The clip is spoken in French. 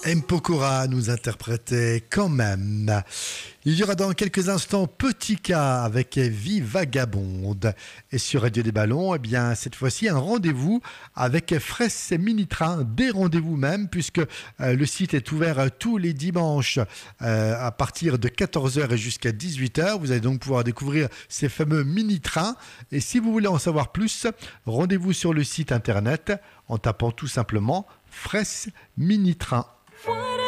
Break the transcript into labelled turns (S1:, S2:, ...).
S1: M. Pokora nous interprétait quand même. Il y aura dans quelques instants Petit K avec Vie Vagabonde. Et sur Radio des Ballons, eh bien, cette fois-ci, un rendez-vous avec Fraisse Mini Train. Des rendez-vous même, puisque le site est ouvert tous les dimanches à partir de 14h et jusqu'à 18h. Vous allez donc pouvoir découvrir ces fameux mini-trains. Et si vous voulez en savoir plus, rendez-vous sur le site internet en tapant tout simplement Fraisse Mini Train.